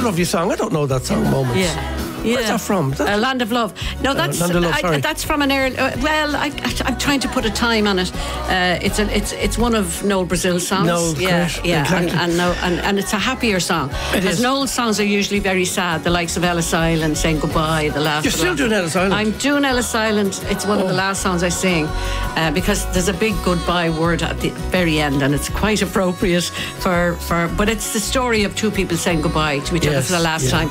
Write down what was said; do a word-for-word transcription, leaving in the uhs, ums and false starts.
a lovely song. I don't know that song, Moments. Yeah. Where's Yeah. that from? That's Uh, Land of Love. No, that's Land of Love, I- sorry. that's from an early. Uh, well, I, I, I'm trying to put a time on it. Uh, it's a, it's it's one of Noel Brazil's songs. Noel, yeah, great, yeah, exactly. and and, no, and and it's a happier song. It Because is. Noel's songs are usually very sad. The likes of Ellis Island, saying goodbye. The last. You're the still last- doing Ellis Island? I'm doing Ellis Island. It's one of the last songs I sing uh, because there's a big goodbye word at the very end, and it's quite appropriate for for. But it's the story of two people saying goodbye to each other Yes, for the last yeah. time.